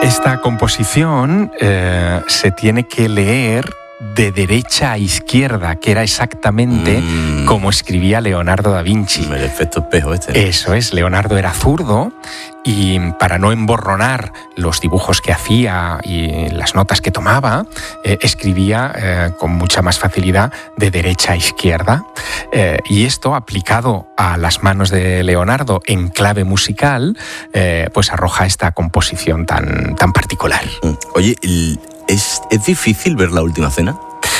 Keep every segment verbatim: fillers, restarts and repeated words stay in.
Esta composición eh, se tiene que leer de derecha a izquierda, que era exactamente mm. como escribía Leonardo da Vinci. El efecto espejo este, ¿no? Eso es, Leonardo era zurdo y para no emborronar los dibujos que hacía y las notas que tomaba, eh, escribía eh, con mucha más facilidad de derecha a izquierda. Eh, y esto, aplicado a las manos de Leonardo en clave musical, eh, pues arroja esta composición tan, tan particular. Oye, ¿es, ¿es difícil ver La Última Cena?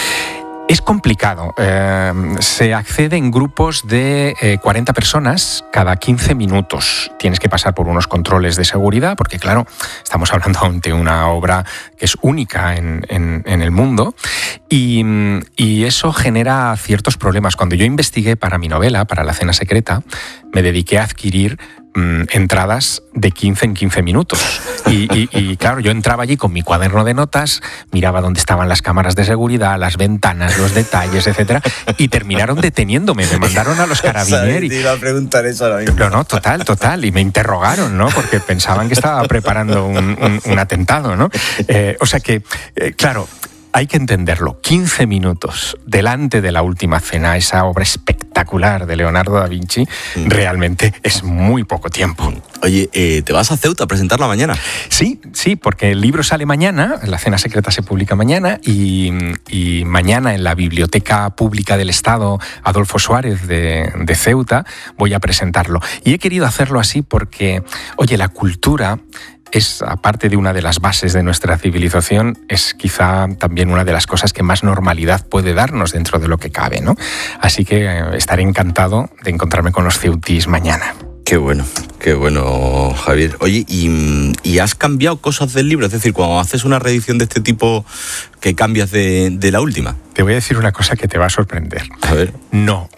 Es complicado. Eh, se accede en grupos de eh, cuarenta personas cada quince minutos. Tienes que pasar por unos controles de seguridad porque, claro, estamos hablando de una obra que es única en, en, en el mundo y, y eso genera ciertos problemas. Cuando yo investigué para mi novela, para La Cena Secreta, me dediqué a adquirir entradas de quince en quince minutos. Y, y, y claro, yo entraba allí con mi cuaderno de notas, miraba dónde estaban las cámaras de seguridad, las ventanas, los detalles, etcétera, y terminaron deteniéndome, me mandaron a los carabineros. Te iba a preguntar eso ahora mismo. No, no, total, total, y me interrogaron, ¿no? Porque pensaban que estaba preparando un, un, un atentado, ¿no? Eh, o sea que, eh, claro, hay que entenderlo. quince minutos delante de La Última Cena, esa obra espectacular de Leonardo da Vinci, mm. realmente es muy poco tiempo. Oye, eh, ¿te vas a Ceuta a presentarla mañana? Sí, sí, porque el libro sale mañana, La Cena Secreta se publica mañana y, y mañana en la Biblioteca Pública del Estado Adolfo Suárez de, de Ceuta voy a presentarlo. Y he querido hacerlo así porque, oye, la cultura es, aparte de una de las bases de nuestra civilización, es quizá también una de las cosas que más normalidad puede darnos dentro de lo que cabe, ¿no? Así que eh, estaré encantado de encontrarme con los ceutíes mañana. Qué bueno, qué bueno, Javier. Oye, ¿y, ¿y has cambiado cosas del libro? Es decir, cuando haces una reedición de este tipo, ¿qué cambias de, de la última? Te voy a decir una cosa que te va a sorprender. A ver. No.